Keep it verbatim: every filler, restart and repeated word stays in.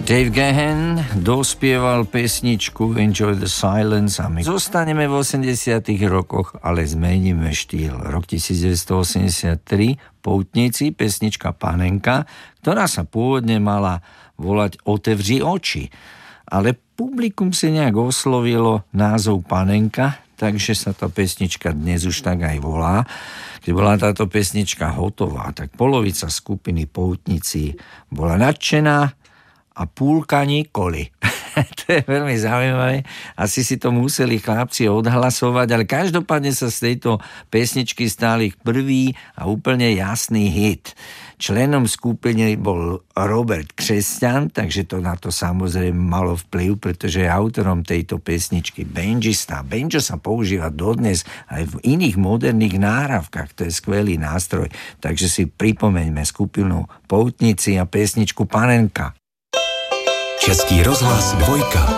Dave Gahan dospieval pesničku Enjoy the Silence a my zostaneme v osemdesiatych rokoch, ale zmeníme štýl. Rok devätnásťstoosemdesiattri, Poutníci, pesnička Panenka, ktorá sa pôvodne mala volať Otevři oči. Ale publikum si nejak oslovilo názov Panenka, takže sa tá pesnička dnes už tak aj volá. Keď bola táto pesnička hotová, tak polovica skupiny Poutníci bola nadšená a púlka nikoli. To je veľmi zaujímavé. Asi si to museli chlapci odhlasovať, ale každopádne sa z tejto pesničky stal ich prvý a úplne jasný hit. Členom skupiny bol Robert Křesťan, takže to na to samozrejme malo vplyv, pretože je autorom tejto pesničky banjista. Banjo sa používa dodnes aj v iných moderných náhrávkach, to je skvelý nástroj. Takže si pripomeňme skupinu Poutníci a pesničku Panenka. Český rozhlas dvojka.